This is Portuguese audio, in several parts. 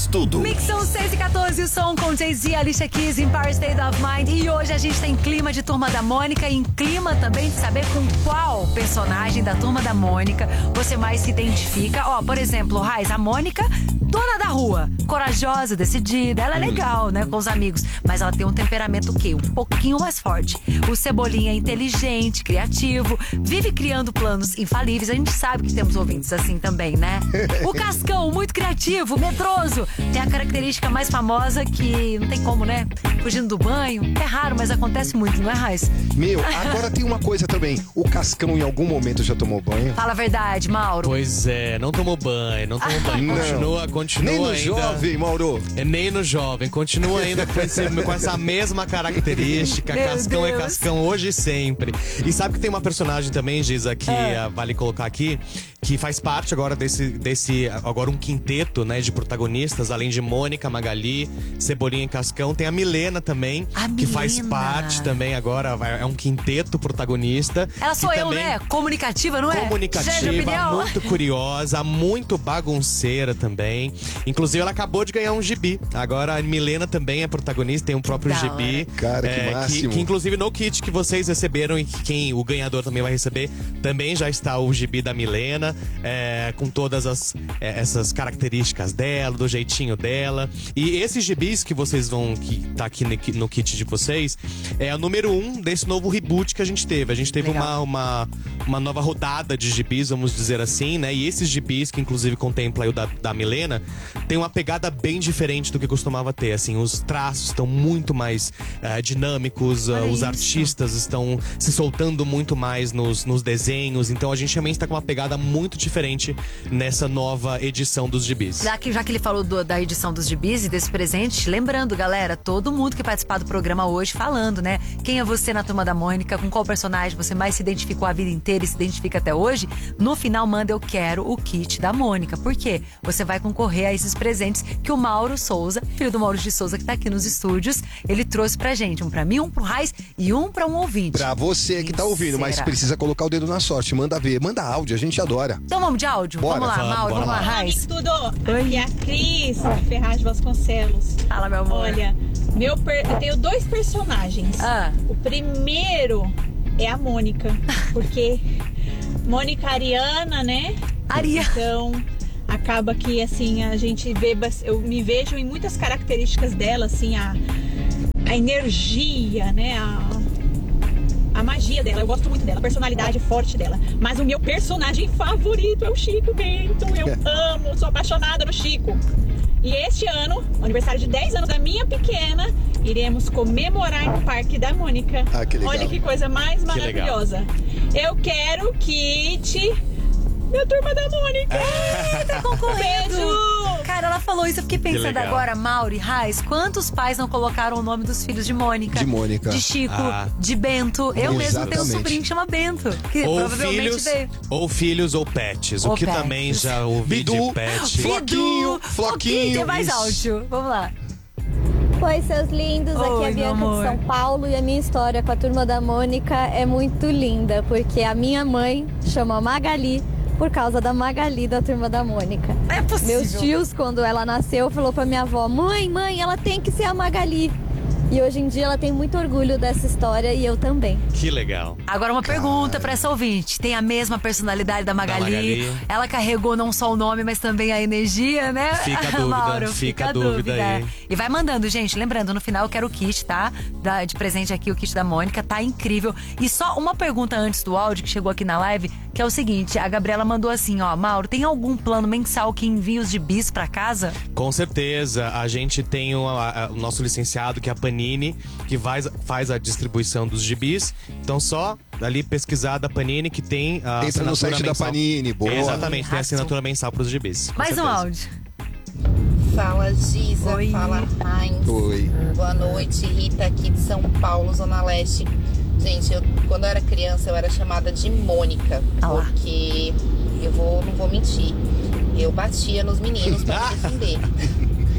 tudo. Mixão 6 e 14, o som com Jay-Z, Alicia Keys, Empire State of Mind. E hoje a gente tem clima de Turma da Mônica e em clima também de saber com qual personagem da Turma da Mônica você mais se identifica. Ó, por exemplo, Raiz, a Mônica, dona da rua, corajosa, decidida. Ela é legal, né, com os amigos. Mas ela tem um temperamento o quê? Um pouquinho mais forte. O Cebolinha é inteligente, criativo, vive criando planos infalíveis. A gente sabe que temos ouvintes assim também, né? O Cascão, muito criativo, medroso. Tem a característica mais famosa que não tem como, né? Fugindo do banho. É raro, mas acontece muito, não é, Raiz? Meu, agora tem uma coisa também. O Cascão em algum momento já tomou banho? Fala a verdade, Mauro. Pois é, não tomou banho. Continua nem no ainda. jovem, Mauro. Nem no jovem. Continua ainda com essa mesma característica. Meu Cascão Deus. é Cascão hoje e sempre. E sabe que tem uma personagem também, Giza, que vale colocar aqui, que faz parte agora desse agora um quinteto, né, de protagonistas, além de Mônica, Magali, Cebolinha e Cascão. Tem a Milena também, que faz parte também agora, é um quinteto protagonista. Ela sou eu, também, né? Comunicativa, não é? comunicativa, muito curiosa, muito bagunceira também. Inclusive, ela acabou de ganhar um gibi. Agora a Milena também é protagonista, tem um próprio Da gibi. Cara, que máximo. Que inclusive no kit que vocês receberam e que o ganhador também vai receber, também já está o gibi da Milena, com todas essas características dela, do jeitinho dela. E esses gibis que vocês que tá aqui no kit de vocês, é o número 1 desse novo reboot que a gente teve. A gente teve uma nova rodada de gibis, vamos dizer assim, né? E esses gibis, que inclusive contempla aí o da Milena, tem uma pegada bem diferente do que costumava ter. Assim, os traços estão muito mais dinâmicos, os artistas estão se soltando muito mais nos desenhos. Então a gente também está com uma pegada muito diferente nessa nova edição dos gibis. Já que ele falou da edição dos gibis e desse presente, lembrando, galera, todo mundo que participar do programa hoje falando, né? Quem é você na Turma da Mônica, com qual personagem você mais se identificou a vida inteira e se identifica até hoje, no final manda eu quero o kit da Mônica. Por quê? Você vai concorrer a esses presentes que o Mauro Souza, filho do Mauro de Souza, que tá aqui nos estúdios, ele trouxe pra gente. Um pra mim, um pro Raiz e um pra um ouvinte. Pra você que tá ouvindo, mas precisa colocar o dedo na sorte. Manda ver, manda áudio, a gente adora. Então vamos de áudio? Bora, vamos lá, Mauro, vamos lá, Raiz. Tudo. Aqui é a Cris Ferraz Vasconcelos. Fala, meu amor. Olha, eu tenho 2 personagens. O primeiro é a Mônica, porque Mônica Ariana, né? Então, acaba que, assim, a gente vê... Eu me vejo em muitas características dela, assim, a energia, né? A magia dela, eu gosto muito dela, a personalidade forte dela. Mas o meu personagem favorito é o Chico Bento. Eu amo, sou apaixonada no Chico. E este ano, aniversário de 10 anos da minha pequena, iremos comemorar no Parque da Mônica. Que legal. Olha que coisa mais maravilhosa. Eu quero o kit da Turma da Mônica. Tá concorrendo. Beijo. Cara, ela falou isso, eu fiquei pensando agora, Mauro e Raiz, quantos pais não colocaram o nome dos filhos de Mônica? De Mônica. De Chico, de Bento. Eu mesmo tenho um sobrinho que chama Bento, que ou provavelmente filhos, veio. ou filhos ou pets. Ou o que pets. também já ouvi Bidu, de pet. Floquinho. Tem mais áudio. Vamos lá. Oi, seus lindos, aqui é a Oi, meu Bianca amor. de São Paulo e a minha história com a Turma da Mônica é muito linda, porque a minha mãe chama Magali por causa da Magali da Turma da Mônica. É possível. Meus tios, quando ela nasceu, falou pra minha avó, mãe, ela tem que ser a Magali. E hoje em dia ela tem muito orgulho dessa história e eu também. Que legal. Agora uma pergunta pra essa ouvinte. Tem a mesma personalidade da Magali? Ela carregou não só o nome, mas também a energia, né? Fica a dúvida, Mauro, fica a dúvida aí. E vai mandando, gente. Lembrando, no final eu quero o kit, tá? De presente aqui, o kit da Mônica. Tá incrível. E só uma pergunta antes do áudio que chegou aqui na live, que é o seguinte. A Gabriela mandou assim, ó. Mauro, tem algum plano mensal que envie os gibis pra casa? Com certeza. A gente tem o nosso licenciado, que é a Panini, que faz a distribuição dos gibis. Então só ali pesquisar da Panini, que tem a Entra no site da Panini, boa. Exatamente, tem a assinatura mensal pros gibis. Mais um áudio. Fala, Giza. Oi. Fala, Heinz. Oi. Boa noite, Rita, aqui de São Paulo, Zona Leste. Gente, quando eu era criança, eu era chamada de Mônica, porque não vou mentir, eu batia nos meninos pra me defender.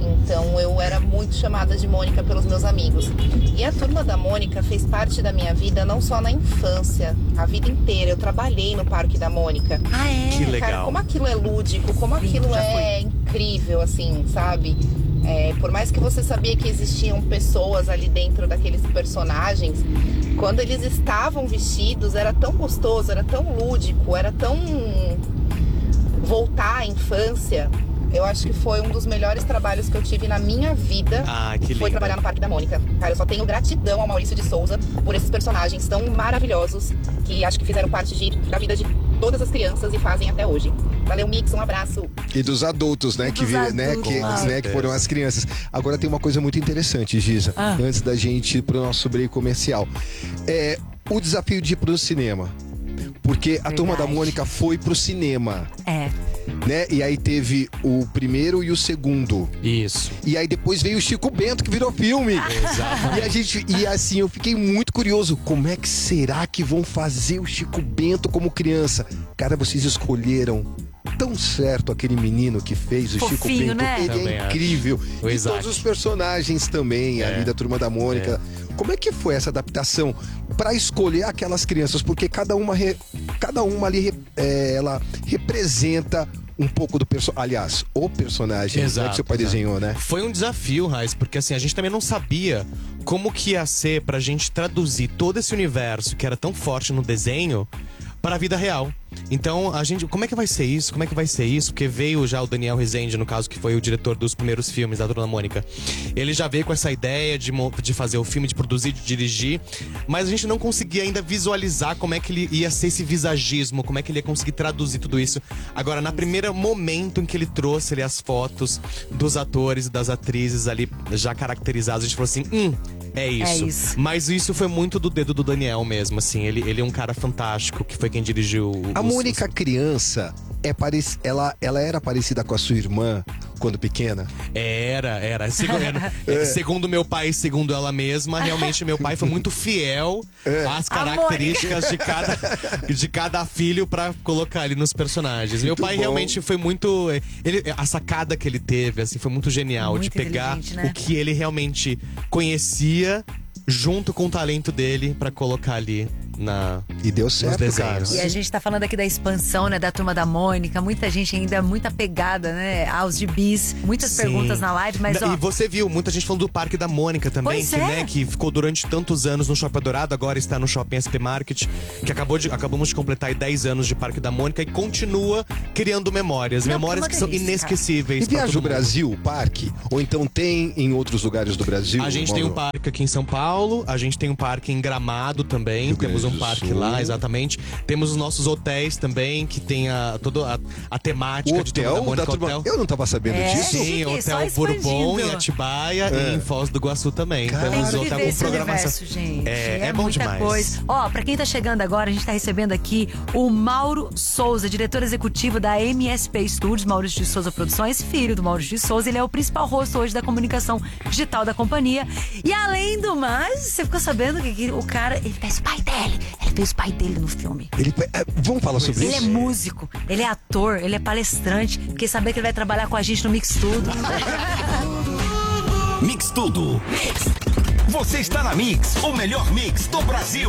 Então eu era muito chamada de Mônica pelos meus amigos. E a Turma da Mônica fez parte da minha vida não só na infância, a vida inteira. Eu trabalhei no Parque da Mônica. Ah, é? Que legal. Cara, como aquilo é lúdico, como aquilo é incrível, assim, sabe? Por mais que você sabia que existiam pessoas ali dentro daqueles personagens, quando eles estavam vestidos, era tão gostoso, era tão lúdico, era tão voltar à infância. Eu acho que foi um dos melhores trabalhos que eu tive na minha vida. Que lindo. Foi trabalhar no Parque da Mônica. Cara, eu só tenho gratidão ao Maurício de Souza por esses personagens tão maravilhosos que acho que fizeram parte da vida de todas as crianças e fazem até hoje. Valeu, Mix, um abraço. E dos adultos, né? Que foram as crianças. Agora tem uma coisa muito interessante, Giza, antes da gente ir pro nosso break comercial. O desafio de ir pro cinema. Porque a Turma da Mônica foi pro cinema. Né? E aí teve o primeiro e o segundo. Isso. E aí depois veio o Chico Bento, que virou filme. Exatamente. E assim, eu fiquei muito curioso. Como é que será que vão fazer o Chico Bento como criança? Cara, vocês escolheram tão certo aquele menino que fez o Chico Bento. Né? Ele Também é incrível. O E Isaac. todos os personagens também, ali da Turma da Mônica. Como é que foi essa adaptação para escolher aquelas crianças? Porque cada uma ali, ela representa um pouco do personagem. Aliás, o personagem que seu pai desenhou, né? Foi um desafio, Raiz, porque assim, a gente também não sabia como que ia ser pra gente traduzir todo esse universo que era tão forte no desenho para a vida real. Então, como é que vai ser isso? Como é que vai ser isso? Porque veio já o Daniel Rezende, no caso, que foi o diretor dos primeiros filmes da Turma da Mônica. Ele já veio com essa ideia de fazer o filme, de produzir, de dirigir, mas a gente não conseguia ainda visualizar como é que ele ia ser esse visagismo, como é que ele ia conseguir traduzir tudo isso. Agora, no primeiro momento em que ele trouxe ali as fotos dos atores e das atrizes ali já caracterizados, a gente falou assim, é isso. Mas isso foi muito do dedo do Daniel mesmo, assim. Ele é um cara fantástico, que foi quem dirigiu A Mônica criança, ela era parecida com a sua irmã quando pequena? Era. Segundo meu pai e segundo ela mesma, realmente meu pai foi muito fiel às características de cada filho pra colocar ali nos personagens. Meu pai realmente foi muito... a sacada que ele teve, assim, foi muito genial. Muito de pegar, né? o que ele realmente conhecia junto com o talento dele pra colocar ali E deu certo, cara. E a gente tá falando aqui da expansão, né, da Turma da Mônica. Muita gente ainda muito apegada, né, aos gibis. Muitas perguntas na live, mas E você viu, muita gente falando do Parque da Mônica também, que ficou durante tantos anos no Shopping Dourado, agora está no Shopping SP Market, que acabamos de completar 10 anos de Parque da Mônica e continua criando memórias que são inesquecíveis. E viaja o Brasil, o parque? Ou então tem em outros lugares do Brasil? A gente tem um parque aqui em São Paulo, a gente tem um parque em Gramado também, temos um parque lá, exatamente. Temos os nossos hotéis também, que tem toda a temática de Turma da Mônica. Hotel. Eu não tava sabendo disso. Sim, Hotel Bourbon em Atibaia e em Foz do Iguaçu também. Temos hotel com programação. Gente. É bom demais. Coisa. Pra quem tá chegando agora, a gente tá recebendo aqui o Mauro Souza, diretor executivo da MSP Studios, Maurício de Souza Produções, filho do Maurício de Souza. Ele é o principal rosto hoje da comunicação digital da companhia. E além do mais, você ficou sabendo que o cara, ele fez pai dele. Ele fez o pai dele no filme. Vamos falar sobre isso? Ele é músico, ele é ator, ele é palestrante. Fiquei sabendo que ele vai trabalhar com a gente no Mix Tudo. Mix Tudo. Você está na Mix, o melhor mix do Brasil.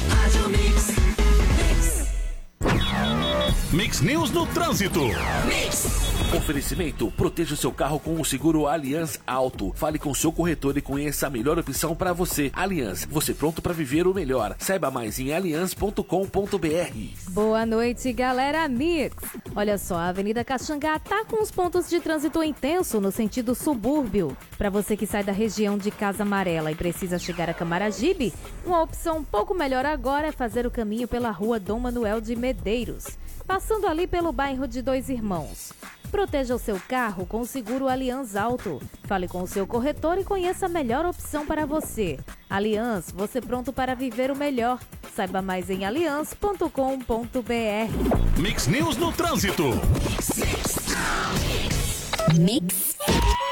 Mix News no trânsito. Oferecimento: proteja o seu carro com o seguro Allianz Auto. Fale com o seu corretor e conheça a melhor opção para você. Allianz, você pronto para viver o melhor. Saiba mais em allianz.com.br. Boa noite, galera Mix. Olha só, a Avenida Caxangá tá com os pontos de trânsito intenso no sentido subúrbio. Para você que sai da região de Casa Amarela e precisa chegar a Camaragibe, uma opção um pouco melhor agora é fazer o caminho pela rua Dom Manuel de Medeiros, passando ali pelo bairro de Dois Irmãos. Proteja o seu carro com o seguro Allianz Auto. Fale com o seu corretor e conheça a melhor opção para você. Allianz, você pronto para viver o melhor. Saiba mais em allianz.com.br. Mix News no trânsito. Mix